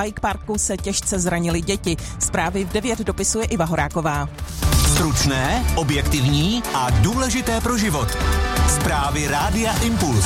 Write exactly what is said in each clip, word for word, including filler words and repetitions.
bike parku se těžce zranily děti. Zprávy v devět dopisuje Iva Horáková. Stručné, objektivní a důležité pro život. Zprávy Rádia Impuls.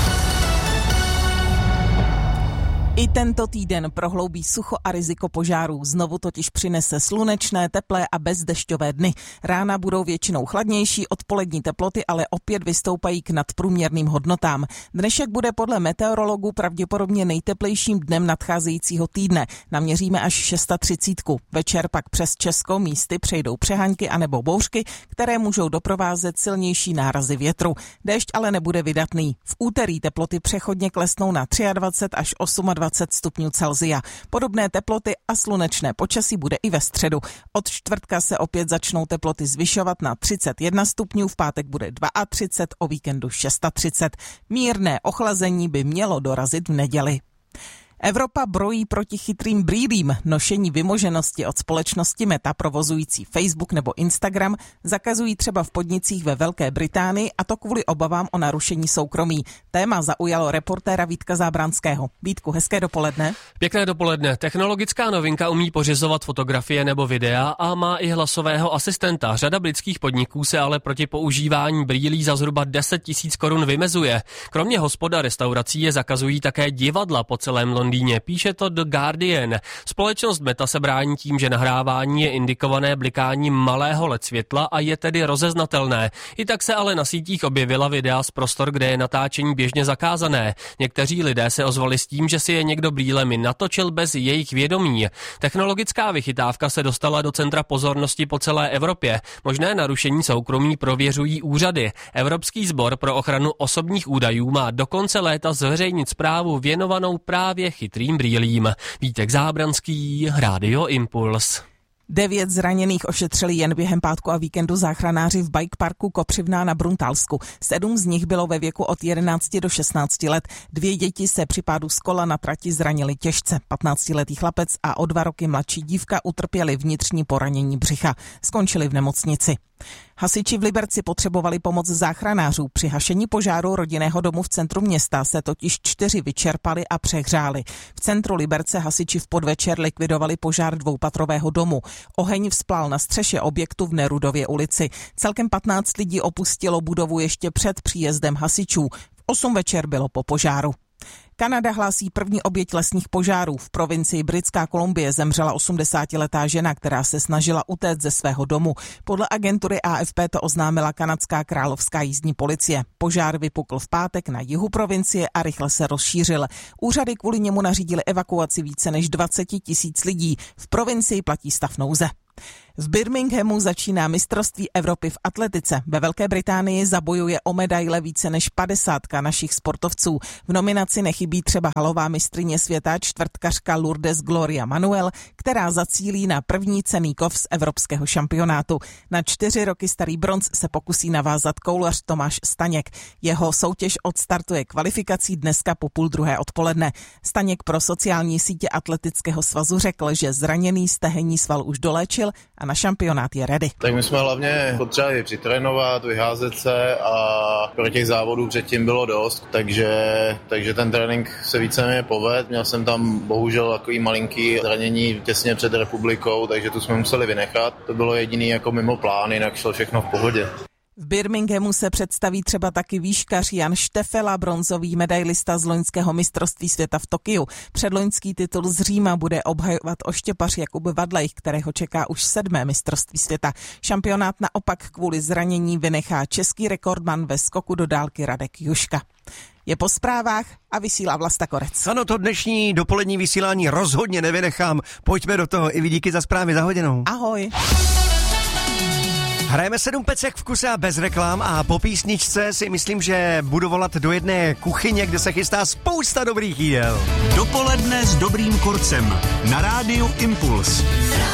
I tento týden prohloubí sucho a riziko požárů. Znovu totiž přinese slunečné, teplé a bezdešťové dny. Rána budou většinou chladnější, odpolední teploty ale opět vystoupají k nadprůměrným hodnotám. Dnešek bude podle meteorologů pravděpodobně nejteplejším dnem nadcházejícího týdne. Naměříme až třicet šest. Večer pak přes Česko místy přejdou přehaňky anebo bouřky, které můžou doprovázet silnější nárazy větru. Déšť ale nebude vydatný. V úterý teploty přechodně klesnou na dvacet tři až dvacet osm stupňů Celsia. Podobné teploty a slunečné počasí bude i ve středu. Od čtvrtka se opět začnou teploty zvyšovat na třicet jedna stupňů, v pátek bude třicet dva, o víkendu třicet šest. Mírné ochlazení by mělo dorazit v neděli. Evropa brojí proti chytrým brýlím. Nošení vymoženosti od společnosti Meta provozující Facebook nebo Instagram zakazují třeba v podnicích ve Velké Británii, a to kvůli obavám o narušení soukromí. Téma zaujalo reportéra Vítka Zábranského. Vítku, hezké dopoledne. Pěkné dopoledne. Technologická novinka umí pořizovat fotografie nebo videa a má i hlasového asistenta. Řada britských podniků se ale proti používání brýlí za zhruba deset tisíc korun vymezuje. Kromě hospod a restaurací je zakazují také divadla po celém Londýně. Píše to The Guardian. Společnost Meta se brání tím, že nahrávání je indikované blikáním malého el é dé světla a je tedy rozeznatelné. I tak se ale na sítích objevila videa z prostor, kde je natáčení běžně zakázané. Někteří lidé se ozvali s tím, že si je někdo brýlemi natočil bez jejich vědomí. Technologická vychytávka se dostala do centra pozornosti po celé Evropě. Možné narušení soukromí prověřují úřady. Evropský sbor pro ochranu osobních údajů má do konce léta zveřejnit zprávu věnovanou právě chytrým brýlím. Vítek Zábranský, Rádio Impuls. Devět zraněných ošetřili jen během pátku a víkendu záchranáři v bike parku Kopřivná na Bruntálsku. Sedm z nich bylo ve věku od jedenácti do šestnácti let. Dvě děti se při pádu z kola na trati zranily těžce. patnáctiletý chlapec a o dva roky mladší dívka utrpěli vnitřní poranění břicha. Skončili v nemocnici. Hasiči v Liberci potřebovali pomoc záchranářů. Při hašení požáru rodinného domu v centru města se totiž čtyři vyčerpali a přehřáli. V centru Liberce hasiči v podvečer likvidovali požár dvoupatrového domu. Oheň vzplál na střeše objektu v Nerudově ulici. Celkem patnáct lidí opustilo budovu ještě před příjezdem hasičů. V osm večer bylo po požáru. Kanada hlásí první oběť lesních požárů. V provincii Britská Kolumbie zemřela osmdesátiletá žena, která se snažila utéct ze svého domu. Podle agentury A F P to oznámila kanadská královská jízdní policie. Požár vypukl v pátek na jihu provincie a rychle se rozšířil. Úřady kvůli němu nařídily evakuaci více než dvacet tisíc lidí. V provincii platí stav nouze. V Birminghamu začíná mistrovství Evropy v atletice. Ve Velké Británii zabojuje o medaile více než padesátka našich sportovců. V nominaci nechybí třeba halová mistryně světa čtvrtkařka Lourdes Gloria Manuel, která zacílí na první cenný kov z evropského šampionátu. Na čtyři roky starý bronz se pokusí navázat koulař Tomáš Staněk. Jeho soutěž odstartuje kvalifikací dneska po půl druhé odpoledne. Staněk pro sociální sítě Atletického svazu řekl, že zraněný stehenní sval už doléčil a na šampionát je ready. Tak my jsme hlavně potřebovali přitrénovat, vyházet se a pro těch závodů předtím bylo dost, takže, takže ten trénink se víceméně povedl. Měl jsem tam bohužel takový malinký zranění těsně před republikou, takže tu jsme museli vynechat. To bylo jediný jako mimo plán, jinak šlo všechno v pohodě. V Birminghamu se představí třeba taky výškař Jan Štefela, bronzový medailista z loňského mistrovství světa v Tokiu. Předloňský titul z Říma bude obhajovat oštěpař Jakub Vadlejch, kterého čeká už sedmé mistrovství světa. Šampionát naopak kvůli zranění vynechá český rekordman ve skoku do dálky Radek Juška. Je po zprávách a vysílá Vlasta Korec. Ano, to dnešní dopolední vysílání rozhodně nevynechám. Pojďme do toho. I vy díky za zprávy, za hodinou. Ahoj. Hrajeme sedm pecek v kuse a bez reklám a po písničce si myslím, že budu volat do jedné kuchyně, kde se chystá spousta dobrých jídel. Dopoledne s dobrým Korcem na Rádiu Impuls.